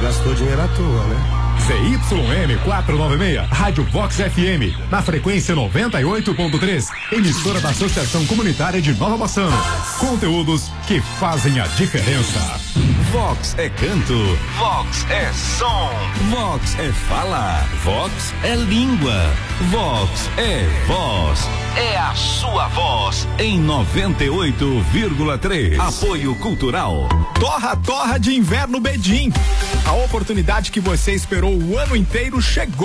gastou dinheiro à toa, né? ZYM 496, Rádio Vox FM, na frequência 98.3, emissora da Associação Comunitária de Nova Bassano. Conteúdos que fazem a diferença. Vox é canto, Vox é som, Vox é fala, Vox é língua, Vox é voz. É a sua voz em 98,3. Apoio Cultural. Torra de Inverno Bedim. A oportunidade que você esperou o ano inteiro chegou.